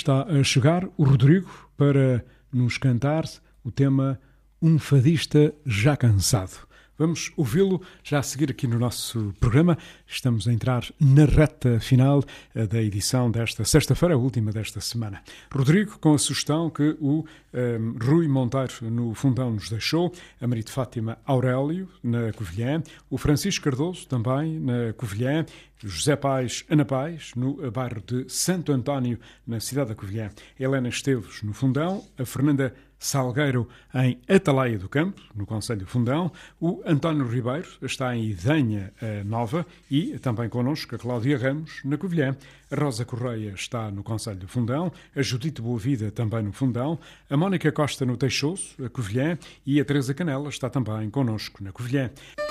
está a chegar o Rodrigo para nos cantar o tema Um Fadista Já Cansado. Vamos ouvi-lo já a seguir aqui no nosso programa. Estamos a entrar na reta final da edição desta sexta-feira, a última desta semana. Rodrigo, com a sugestão que o Rui Monteiro no Fundão nos deixou, a Maria de Fátima Aurélio na Covilhã, o Francisco Cardoso também na Covilhã, José Pais, Ana Pais, no bairro de Santo António, na cidade da Covilhã, Helena Esteves no Fundão, a Fernanda Salgueiro em Atalaia do Campo, no concelho de Fundão, o António Ribeiro está em Idanha Nova e também connosco a Cláudia Ramos na Covilhã, a Rosa Correia está no concelho de Fundão, a Judite Boavida também no Fundão, a Mónica Costa no Teixoso, a Covilhã, e a Teresa Canela está também connosco na Covilhã.